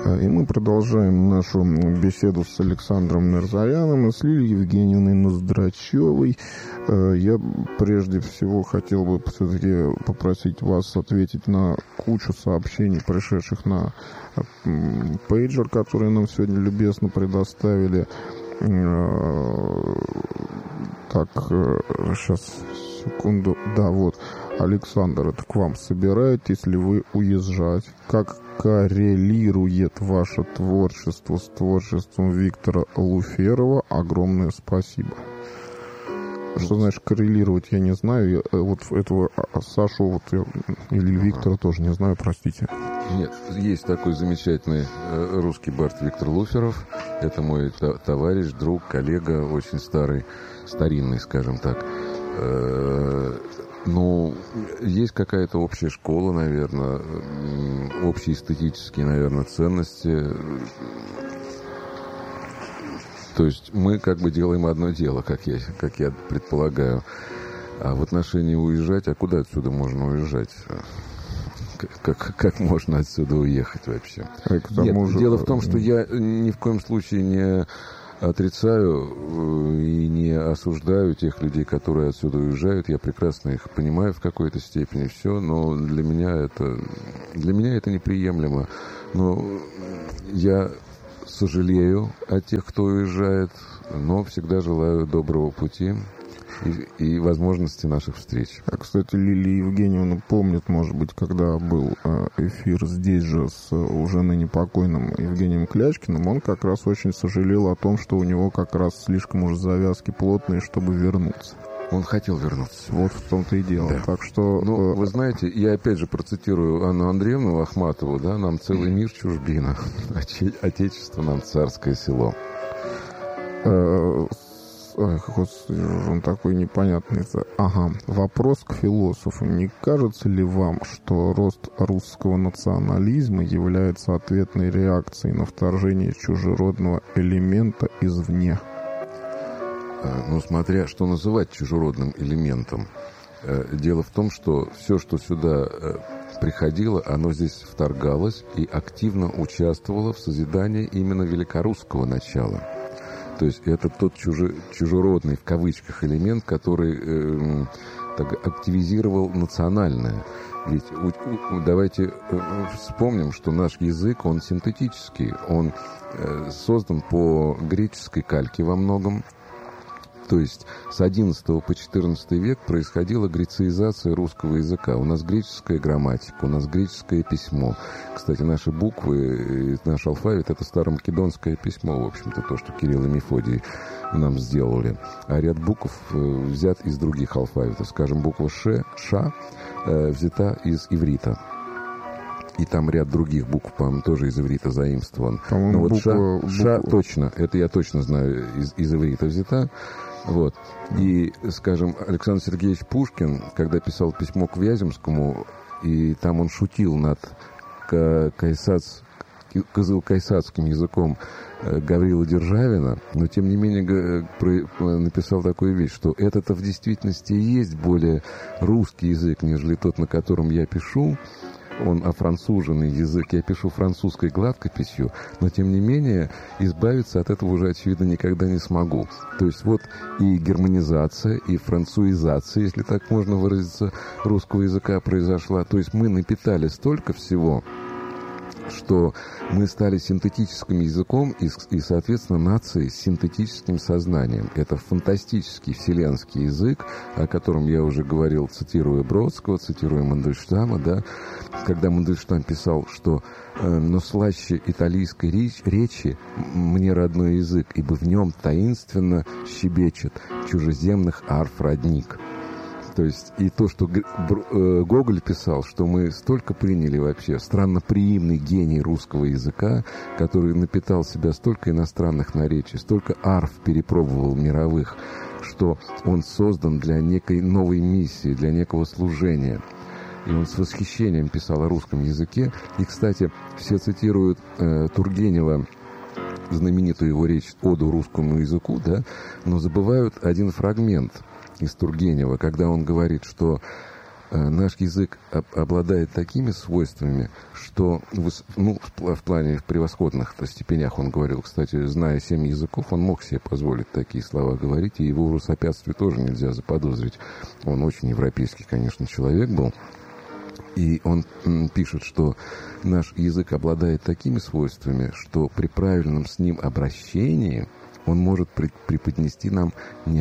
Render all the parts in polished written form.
И мы продолжаем нашу беседу с Александром Мирзояном и с Лилией Евгеньевной Ноздрачевой. Я прежде всего хотел бы все-таки попросить вас ответить на кучу сообщений, пришедших на пейджер, которые нам сегодня любезно предоставили. Так, сейчас, секунду. Да, вот. Александр, это к вам. Собираетесь ли вы уезжать? Как коррелирует ваше творчество с творчеством Виктора Луферова? Огромное спасибо. Что значит коррелировать, я не знаю. Я, вот этого Сашу или Виктора тоже не знаю, простите. Нет, есть такой замечательный русский бард Виктор Луферов. Это мой товарищ, друг, коллега, очень старинный, скажем так. Ну, есть какая-то общая школа, наверное, общие эстетические, наверное, ценности. То есть мы как бы делаем одно дело, как я предполагаю. А в отношении уезжать, а куда отсюда можно уезжать? Как можно отсюда уехать вообще? Нет, дело в том, что я ни в коем случае не отрицаю и не осуждаю тех людей, которые отсюда уезжают. Я прекрасно их понимаю в какой-то степени, все, но для меня это неприемлемо. Но я сожалею о тех, кто уезжает, но всегда желаю доброго пути и возможности наших встреч. А, кстати, Лилия Евгеньевна помнит, может быть, когда был эфир здесь же с уже ныне покойным Евгением Клячкиным, он как раз очень сожалел о том, что у него как раз слишком уж завязки плотные, чтобы вернуться. Он хотел вернуться. Вот в том-то и дело. Да. Так что... Ну, вы знаете, я опять же процитирую Анну Андреевну Ахматову, да, нам целый мир чужбина, отечество нам царское село. Господи, он такой непонятный. Ага. Вопрос к философу. Не кажется ли вам, что рост русского национализма является ответной реакцией на вторжение чужеродного элемента извне? Ну, смотря что называть чужеродным элементом. Дело в том, что все, что сюда приходило, оно здесь вторгалось и активно участвовало в созидании именно великорусского начала. То есть это тот чужеродный, в кавычках, элемент, который активизировал национальное. Ведь давайте вспомним, что наш язык, он синтетический, он создан по греческой кальке во многом. То есть с XI по XIV век происходила грецизация русского языка. У нас греческая грамматика, у нас греческое письмо. Кстати, наши буквы, наш алфавит — это старомакедонское письмо, в общем-то, то, что Кирилл и Мефодий нам сделали. А ряд букв взят из других алфавитов. Скажем, буква «ша» взята из иврита. И там ряд других букв, по-моему, тоже из иврита заимствован. Но вот «ша» точно, это я точно знаю, из иврита взята. Вот. И, скажем, Александр Сергеевич Пушкин, когда писал письмо к Вяземскому, и там он шутил над кызыл-кайсацким языком Гаврила Державина, но, тем не менее, написал такую вещь, что это-то в действительности и есть более русский язык, нежели тот, на котором я пишу. Он офранцуженный язык, я пишу французской гладкописью, но, тем не менее, избавиться от этого уже, очевидно, никогда не смогу. То есть вот и германизация, и француизация, если так можно выразиться, русского языка произошла. То есть мы напитали столько всего, что мы стали синтетическим языком и, соответственно, нацией с синтетическим сознанием. Это фантастический вселенский язык, о котором я уже говорил, цитируя Бродского, цитируя Мандельштама, да, когда Мандельштам писал, что «но слаще италийской речи мне родной язык, ибо в нем таинственно щебечет чужеземных арф родник». То есть и то, что Гоголь писал, что мы столько приняли вообще странноприимный гений русского языка, который напитал себя столько иностранных наречий, столько арф перепробовал мировых, что он создан для некой новой миссии, для некого служения. И он с восхищением писал о русском языке. И, кстати, все цитируют Тургенева, знаменитую его речь «Оду русскому языку», да, но забывают один фрагмент из Тургенева, когда он говорит, что Наш язык обладает такими свойствами, что в плане превосходных степенях, он говорил, кстати, зная 7 языков, он мог себе позволить такие слова говорить, и его в русопятстве тоже нельзя заподозрить. Он очень европейский, конечно, человек был. И он пишет, что наш язык обладает такими свойствами, что при правильном с ним обращении он может преподнести нам не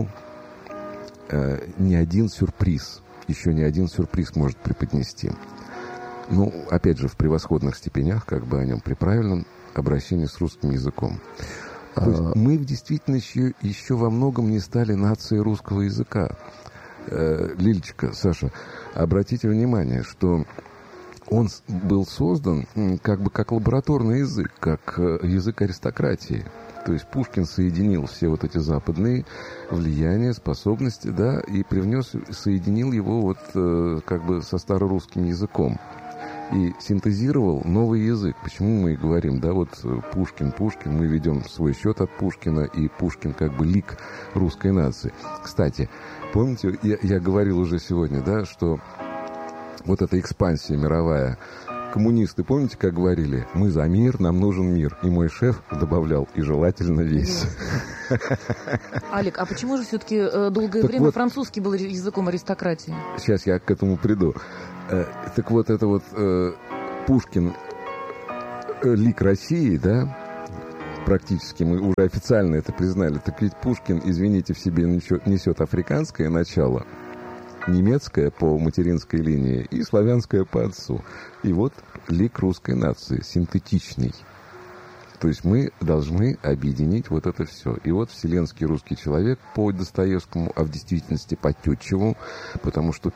один сюрприз. Еще не один сюрприз может преподнести. Ну, опять же, в превосходных степенях, как бы о нем, при правильном обращении с русским языком. То есть мы в действительности еще во многом не стали нацией русского языка. Лилечка, Саша, обратите внимание, что он был создан как бы как лабораторный язык, как язык аристократии. То есть Пушкин соединил все вот эти западные влияния, способности, да, и соединил его вот как бы со старорусским языком. И синтезировал новый язык. Почему мы и говорим, да, вот Пушкин, мы ведем свой счет от Пушкина, и Пушкин как бы лик русской нации. Кстати, помните, я говорил уже сегодня, да, что вот эта экспансия мировая, коммунисты, помните, как говорили? Мы за мир, нам нужен мир. И мой шеф добавлял, и желательно весь. Алик, а почему же все-таки долгое время французский был языком аристократии? Сейчас я к этому приду. Так вот, это вот Пушкин, лик России, да, практически мы уже официально это признали. Так ведь Пушкин, извините, в себе несет африканское начало, немецкое по материнской линии и славянское по отцу. И вот лик русской нации, синтетичный. То есть мы должны объединить вот это все. И вот вселенский русский человек по Достоевскому, а в действительности по Тютчеву, потому что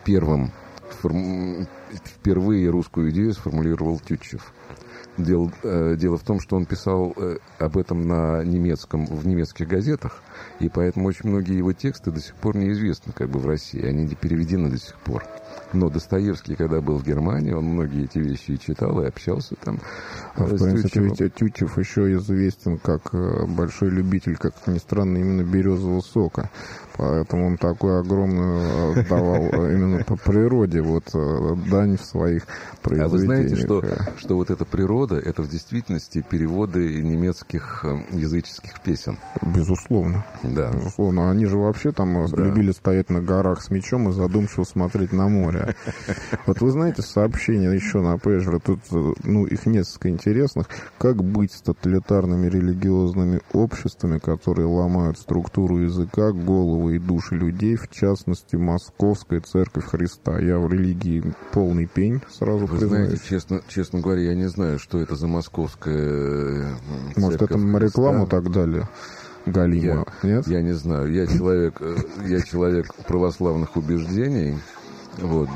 впервые русскую идею сформулировал Тютчев. Дело в том, что он писал об этом в немецких газетах, и поэтому очень многие его тексты до сих пор неизвестны как бы в России, они не переведены до сих пор. Но Достоевский, когда был в Германии, он многие эти вещи и читал, и общался там. В принципе, ведь Тютчев еще известен как большой любитель, как ни странно, именно березового сока. Поэтому он такой огромную давал именно по природе дань в своих произведениях. А вы знаете, что вот эта природа, это в действительности переводы немецких языческих песен? Безусловно. Да. Безусловно. Они же вообще там любили стоять на горах с мечом и задумчиво смотреть на море. Вот вы знаете, сообщения еще на пейджере, тут их несколько интересных. Как быть с тоталитарными религиозными обществами, которые ломают структуру языка, голову и души людей, в частности, Московская Церковь Христа. Я в религии полный пень, сразу признаюсь. Вы знаете, честно говоря, я не знаю, что это за Московская Церковь Может, это на рекламу так дали? Галима, нет? Я не знаю. Я человек православных убеждений. Вот.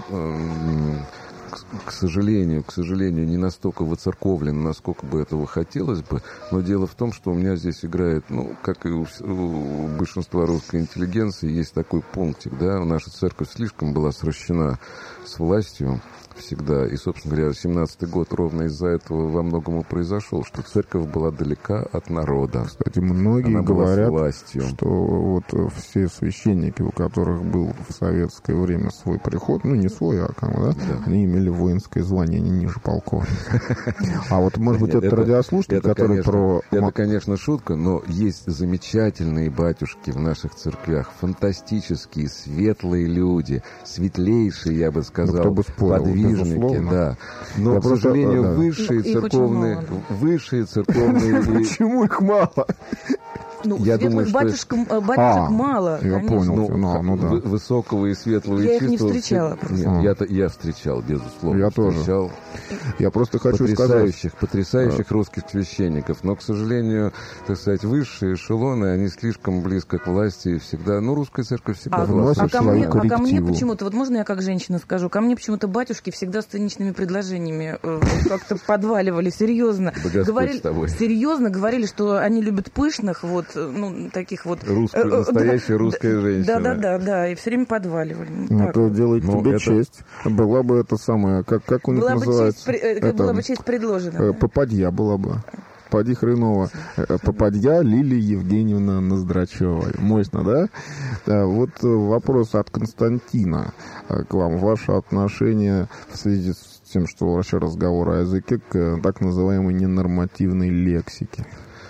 К сожалению, не настолько воцерковлен, насколько бы этого хотелось бы. Но дело в том, что у меня здесь играет, как и у большинства русской интеллигенции, есть такой пунктик, да, наша церковь слишком была сращена с властью всегда. И, собственно говоря, 17-й год ровно из-за этого во многом и произошел, что церковь была далека от народа. Кстати, многие говорят, что все священники, у которых был в советское время свой приход, не свой, они имели воинское звание, они ниже полковника. А вот, может быть, это радиослушатель, который про... Это, конечно, шутка, но есть замечательные батюшки в наших церквях, фантастические, светлые люди, светлейшие, я бы сказал, подвижники, да. Но, к сожалению, высшие церковные... Почему их мало? Я думаю, что батюшек мало. Я понял. Да. Высокого и светлого я и чистого. Я их не встречала. Нет, я встречал, безусловно. Я тоже. Я просто хочу сказать... Потрясающих русских священников. Но, к сожалению, так сказать, высшие эшелоны, они слишком близко к власти. И всегда... русская церковь всегда вносит свои коррективы. А ко мне почему-то, можно я как женщина скажу, ко мне почему-то батюшки всегда с циничными предложениями как-то подваливали, серьезно. Серьезно говорили, что они любят пышных, таких настоящая русская женщина. Да, и все время подваливали. Это делает тебе честь. Была бы это самое, как у них называется? Была бы честь предложена. Попадья была бы. поди хреново. Попадья Лилия Евгеньевна Ноздрачева. Мощно, да? Да, вот вопрос от Константина к вам. Ваше отношение в связи с тем, что вообще разговор о языке, к так называемой ненормативной лексике?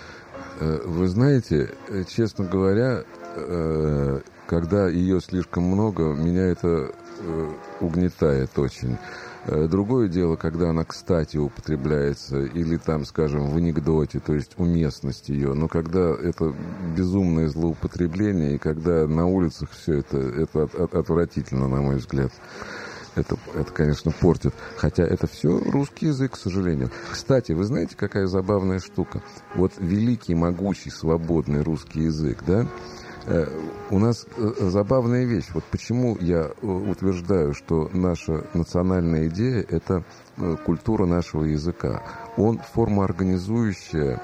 Вы знаете, честно говоря, когда ее слишком много, меня это угнетает очень. Другое дело, когда она, кстати, употребляется, или там, скажем, в анекдоте, то есть уместность ее, но когда это безумное злоупотребление, и когда на улицах все это отвратительно, на мой взгляд. Это, конечно, портит. Хотя это все русский язык, к сожалению. Кстати, вы знаете, какая забавная штука? Вот великий, могучий, свободный русский язык, да? У нас забавная вещь. Вот почему я утверждаю, что наша национальная идея – это культура нашего языка. Он формоорганизующая,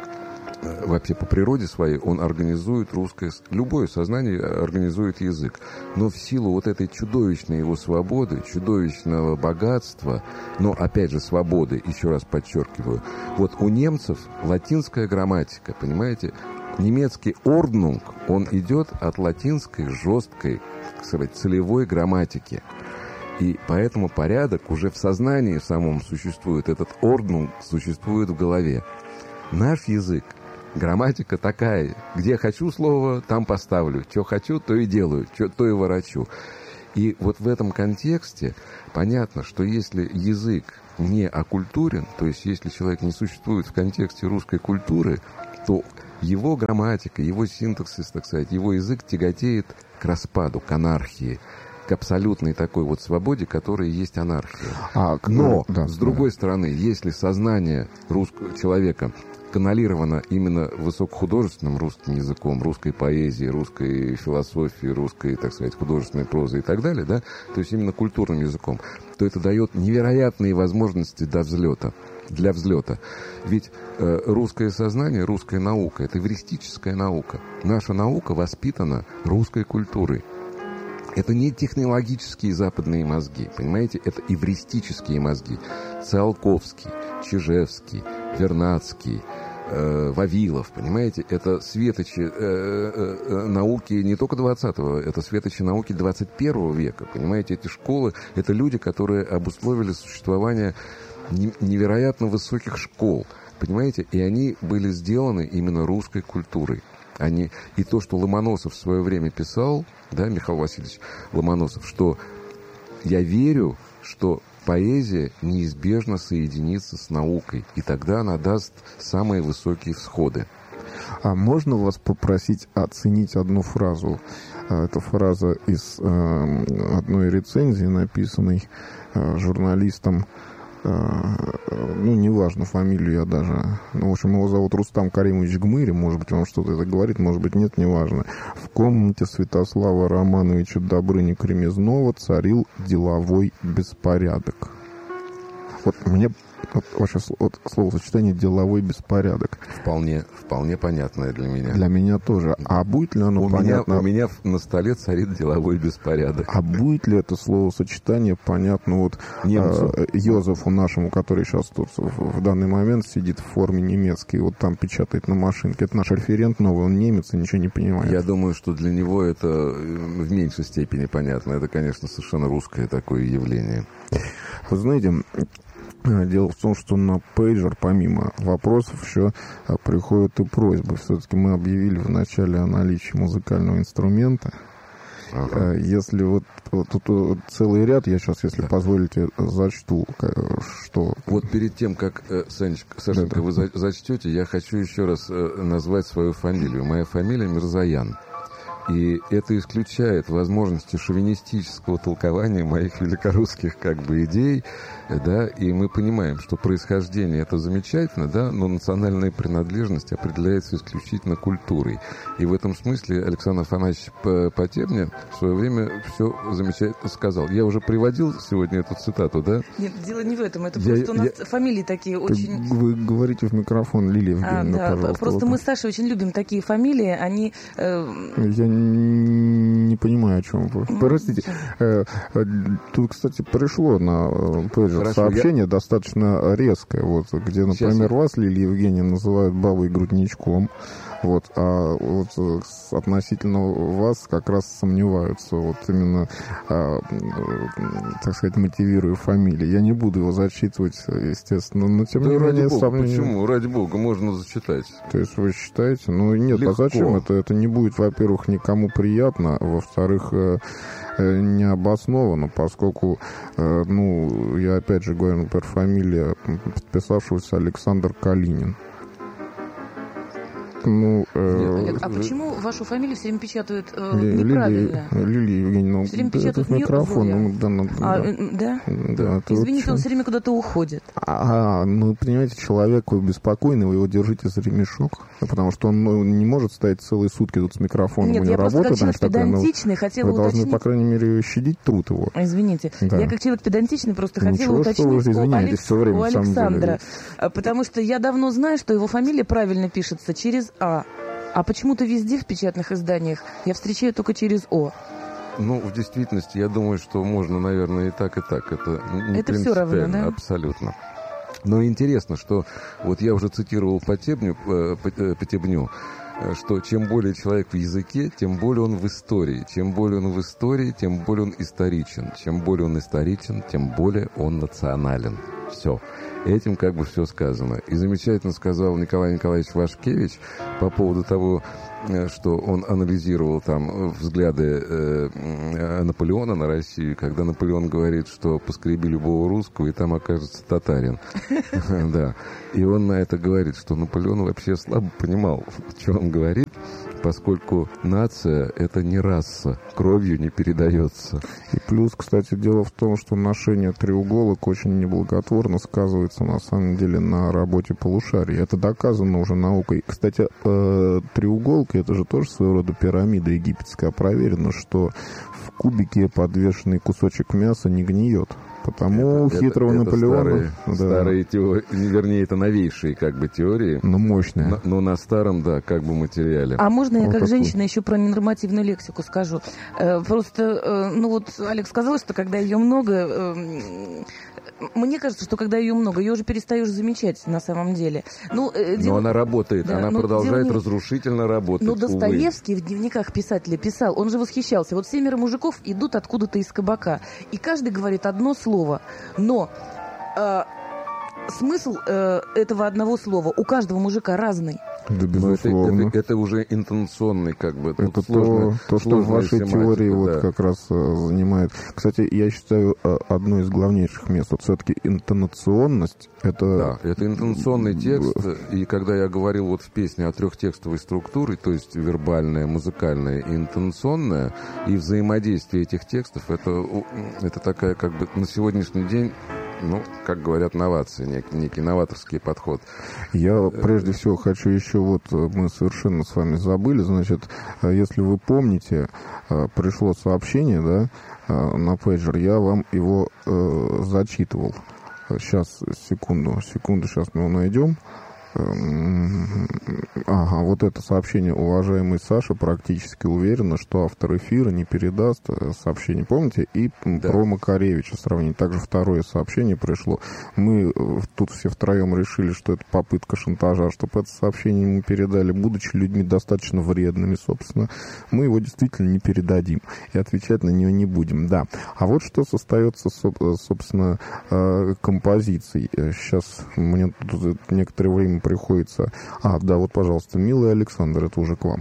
вообще по природе своей, он организует русское... Любое сознание организует язык. Но в силу вот этой чудовищной его свободы, чудовищного богатства, но, опять же, свободы, еще раз подчеркиваю, вот у немцев латинская грамматика, понимаете? Немецкий орднунг, он идет от латинской жесткой, так сказать, целевой грамматики. И поэтому порядок уже в сознании самом существует. Этот орднунг существует в голове. Наш язык, грамматика такая. Где хочу слово, там поставлю. Что хочу, то и делаю. То и ворочу. И вот в этом контексте понятно, что если язык не оккультурен, то есть если человек не существует в контексте русской культуры, то его грамматика, его синтаксис, так сказать, его язык тяготеет к распаду, к анархии, к абсолютной такой вот свободе, которая есть анархия. Но, с другой стороны, если сознание русского человека каналировано именно высокохудожественным русским языком, русской поэзией, русской философией, русской, так сказать, художественной прозой и так далее, да, то есть именно культурным языком, то это дает невероятные возможности для взлета. Ведь русское сознание, русская наука – это эвристическая наука. Наша наука воспитана русской культурой. Это не технологические западные мозги, понимаете? Это эвристические мозги. Циолковский, Чижевский, Вернадский, Вавилов, понимаете? Это светочи науки не только 20-го, это светочи науки 21 века, понимаете? Эти школы – это люди, которые обусловили существование невероятно высоких школ, понимаете? И они были сделаны именно русской культурой. И то, что Ломоносов в свое время писал, да, Михаил Васильевич Ломоносов, что я верю, что поэзия неизбежно соединится с наукой, и тогда она даст самые высокие всходы. А можно вас попросить оценить одну фразу? Это фраза из одной рецензии, написанной журналистом, неважно, фамилию я даже... в общем, его зовут Рустам Каримович Гмыри, может быть, он что-то это говорит, может быть, нет, неважно. В комнате Святослава Романовича Добрыни-Кремезнова царил деловой беспорядок. Вот мне вообще словосочетание «деловой беспорядок». Вполне понятное для меня. Для меня тоже. А будет ли оно понятно? У меня на столе царит деловой беспорядок. А будет ли это словосочетание понятно вот Йозефу нашему, который сейчас тут в данный момент сидит в форме немецкой, вот там печатает на машинке? Это наш референт новый, он немец и ничего не понимает. Я думаю, что для него это в меньшей степени понятно. Это, конечно, совершенно русское такое явление. Вы знаете... Дело в том, что на пейджер, помимо вопросов, еще приходят и просьбы. Все-таки мы объявили в начале о наличии музыкального инструмента. Ага. Если вот тут целый ряд, я сейчас, если позволите, зачту, что... Вот перед тем, как, Сашенька, вы зачтете, я хочу еще раз назвать свою фамилию. Моя фамилия Мирзоян. И это исключает возможности шовинистического толкования моих великорусских идей, да, и мы понимаем, что происхождение это замечательно, да, но национальная принадлежность определяется исключительно культурой. И в этом смысле Александр Афанасьевич Потебня в свое время все замечательно сказал. Я уже приводил сегодня эту цитату, да? Нет, дело не в этом, это просто у нас фамилии такие очень... Вы говорите в микрофон, Лилия Евгеньевна, да, пожалуйста. Просто мы с Сашей очень любим такие фамилии, они... Я не не понимаю, о чем вы. Простите. Тут, кстати, пришло на пейджер сообщение достаточно резкое, вот, где, например, вас, Лилия Евгеньевна, называют бабой-грудничком. Вот, а вот относительно вас как раз сомневаются, вот именно, так сказать, мотивируя фамилии. Я не буду его зачитывать, естественно, но тем не менее... Почему? Ради бога, можно зачитать. То есть вы считаете? Ну нет, легко. А зачем это? Это не будет, во-первых, никому приятно, во-вторых, необоснованно, поскольку, ну, я опять же говорю, например, фамилия подписавшегося Александр Калинин. Ну, Олег, а почему вашу фамилию все время печатают неправильно? Лилия Евгеньевна, все время печатают микрофон. Да? Да. Извините, он все время куда-то уходит. Ну, понимаете, человек беспокойный, вы его держите за ремешок, потому что он не может стоять целые сутки тут с микрофоном. Нет, я просто как человек педантичный хотела уточнить. Вы должны, по крайней мере, щадить труд его. Извините, я как человек педантичный просто хотела уточнить у Александра, потому что я давно знаю, что его фамилия правильно пишется через А почему-то везде в печатных изданиях я встречаю только через О. Ну, в действительности, я думаю, что можно, наверное, и так, и так. Это не все равно, да? Абсолютно. Но интересно, что вот я уже цитировал Потебню, что чем более человек в языке, тем более он в истории. Чем более он в истории, тем более он историчен. Чем более он историчен, тем более он национален. Все. Этим как бы все сказано. И замечательно сказал Николай Николаевич Вашкевич по поводу того, что он анализировал там взгляды Наполеона на Россию, когда Наполеон говорит, что поскреби любого русского, и там окажется татарин. Да. И он на это говорит, что Наполеон вообще слабо понимал, что он говорит, поскольку нация — это не раса, кровью не передается. И плюс, кстати, дело в том, что ношение треуголок очень неблаготворно сказывается, на самом деле, на работе полушарий. Это доказано уже наукой. Кстати, треуголка — это же тоже своего рода пирамида египетская. Проверено, что в кубике подвешенный кусочек мяса не гниет. Потому хитрого Наполеона... Старые теории, вернее, это новейшие как бы теории. Но мощные. Но на старом, да, как бы материале. А можно я как женщина еще про ненормативную лексику скажу? Просто, ну вот Алекс сказал, что когда ее много... Мне кажется, что когда ее много, ее уже перестаешь замечать на самом деле. Но она работает, да, она продолжает разрушительно работать. Ну, Достоевский в дневниках писателя писал, он же восхищался. Вот 7 мужиков идут откуда-то из кабака, и каждый говорит одно слово, но смысл этого одного слова у каждого мужика разный. Да, безусловно. Это уже интонационный, как бы. Это то, что в вашей теории да. Вот как раз занимает. Кстати, я считаю, одно из главнейших мест. Вот все-таки интонационность это... Да, это интонационный текст. И когда я говорил вот в песне о трехтекстовой структуре, то есть вербальная, музыкальная и интонационная, и взаимодействие этих текстов, это такая, как бы, на сегодняшний день... Ну, как говорят, новации, некий новаторский подход. Я прежде всего хочу еще, вот мы совершенно с вами забыли, значит, если вы помните, пришло сообщение, да, на пейджер, я вам его зачитывал. Сейчас, секунду, сейчас мы его найдем. Ага, вот это сообщение, уважаемый Саша, практически уверена, что автор эфира не передаст сообщение, помните? И да. Про Макаревича сравнение. Также второе сообщение пришло. Мы тут все втроем решили, что это попытка шантажа, чтобы это сообщение ему передали, будучи людьми достаточно вредными, собственно. Мы его действительно не передадим и отвечать на него не будем, да. А вот что остается, собственно, композицией. Сейчас мне тут некоторое время приходится... да, вот, пожалуйста, милый Александр, это уже к вам.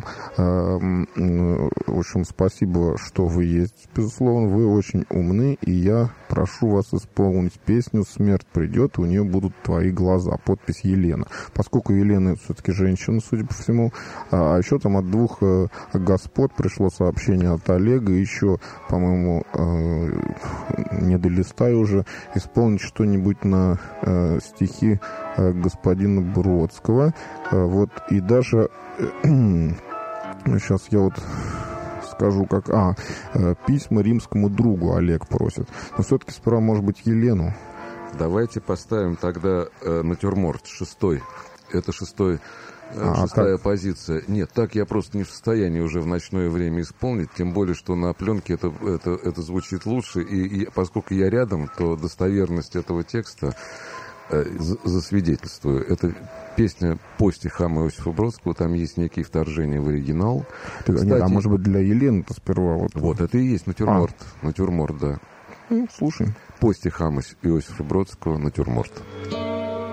В общем, спасибо, что вы есть, безусловно, вы очень умны, и я прошу вас исполнить песню «Смерть придет, и у нее будут твои глаза». Подпись Елена. Поскольку Елена все-таки женщина, судя по всему, а еще там от двух господ пришло сообщение от Олега, еще, по-моему, не долистай уже, исполнить что-нибудь на стихи господина Бродского. Вот, и даже сейчас я вот скажу, как... письма римскому другу Олег просит. Но все-таки справа, может быть, Елену. Давайте поставим тогда натюрморт 6 Это шестая позиция. Нет, так я просто не в состоянии уже в ночное время исполнить, тем более, что на пленке это звучит лучше, и поскольку я рядом, то достоверность этого текста засвидетельствую. Это песня по стихам Иосифа Бродского, там есть некие вторжения в оригинал. Кстати, нет, а может быть для Елены-то сперва? Вот это и есть натюрморт. Натюрморт, да. Слушай. По стихам Иосифа Бродского натюрморт.